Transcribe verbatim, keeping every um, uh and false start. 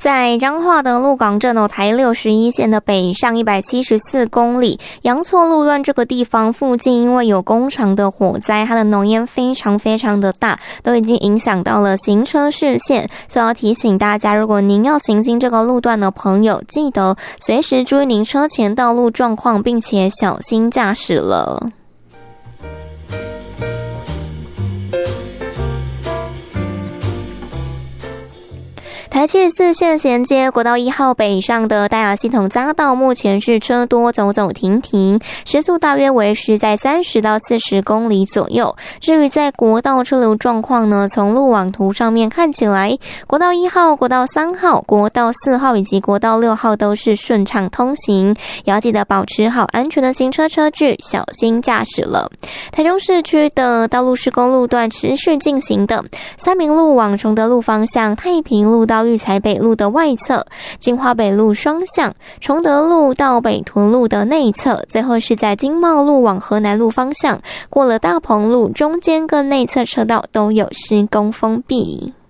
在彰化的鹿港镇哦，台六十一线的北上一百七十四公里阳错路段这个地方附近，因为有工厂的火灾，它的浓烟非常非常的大，都已经影响到了行车视线，所以要提醒大家，如果您要行经这个路段的朋友，记得随时注意您车前道路状况，并且小心驾驶了。台七十四线衔接国道一号北上的大雅系统匝道，目前是车多走走停停，时速大约维持在三十到四十公里左右。至于在国道车流状况呢，从路网图上面看起来，国道一号、国道三号、国道四号以及国道六号都是顺畅通行，也要记得保持好安全的行车车距，小心驾驶了。台中市区的道路施工路段持续进行的三民路往崇德路方向，太平路到育才北路的外侧，金华北路双向，崇德路到北屯路的内侧，最后是在经贸路往河南路方向，过了大鹏路中间跟内侧车道都有施工封闭。